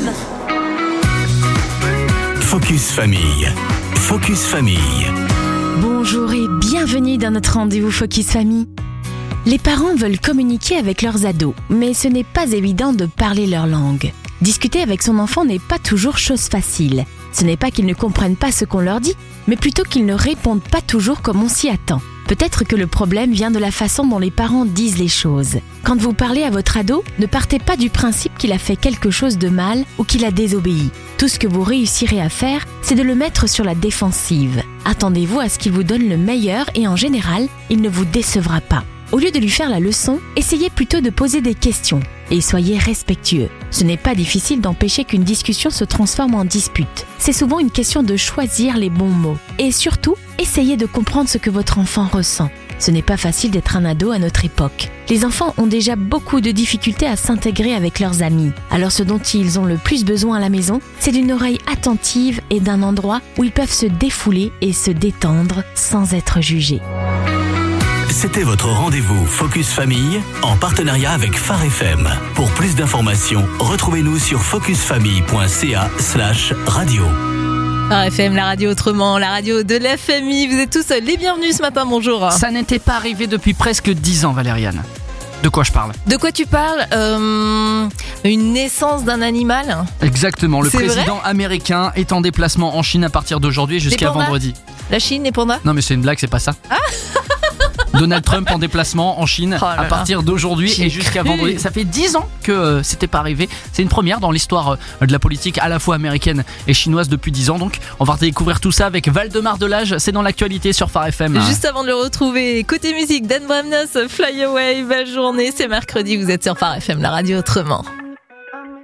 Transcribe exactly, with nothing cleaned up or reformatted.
M. Focus Famille. Focus Famille. Bonjour et bienvenue dans notre rendez-vous Focus Famille. Les parents veulent communiquer avec leurs ados, mais ce n'est pas évident de parler leur langue. Discuter avec son enfant n'est pas toujours chose facile. Ce n'est pas qu'ils ne comprennent pas ce qu'on leur dit, mais plutôt qu'ils ne répondent pas toujours comme on s'y attend. Peut-être que le problème vient de la façon dont les parents disent les choses. Quand vous parlez à votre ado, ne partez pas du principe qu'il a fait quelque chose de mal ou qu'il a désobéi. Tout ce que vous réussirez à faire, c'est de le mettre sur la défensive. Attendez-vous à ce qu'il vous donne le meilleur et en général, il ne vous décevra pas. Au lieu de lui faire la leçon, essayez plutôt de poser des questions et soyez respectueux. Ce n'est pas difficile d'empêcher qu'une discussion se transforme en dispute. C'est souvent une question de choisir les bons mots. Et surtout, essayez de comprendre ce que votre enfant ressent. Ce n'est pas facile d'être un ado à notre époque. Les enfants ont déjà beaucoup de difficultés à s'intégrer avec leurs amis. Alors ce dont ils ont le plus besoin à la maison, c'est d'une oreille attentive et d'un endroit où ils peuvent se défouler et se détendre sans être jugés. C'était votre rendez-vous Focus Famille en partenariat avec Phare F M. Pour plus d'informations, retrouvez-nous sur focusfamille.ca slash radio. Phare F M, la radio autrement, la radio de la famille. Vous êtes tous les bienvenus ce matin, bonjour. Ça n'était pas arrivé depuis presque dix ans, Valériane. De quoi je parle ? De quoi tu parles ? euh, Une naissance d'un animal ? Exactement, le C'est président vrai américain est en déplacement en Chine à partir d'aujourd'hui jusqu'à pandas vendredi. La Chine, les pandas ? Non mais c'est une blague, c'est pas ça. Ah Donald Trump en déplacement en Chine Oh là à là. partir d'aujourd'hui J'ai et jusqu'à cru. vendredi. Ça fait dix ans que euh, c'était pas arrivé. C'est une première dans l'histoire euh, de la politique à la fois américaine et chinoise depuis dix ans. Donc on va découvrir tout ça avec Valdemar Delage. C'est dans l'actualité sur Phare F M. Juste avant de le retrouver, côté musique, Dan Bremnos, Fly Away, belle journée, c'est mercredi, vous êtes sur Phare F M, la radio autrement.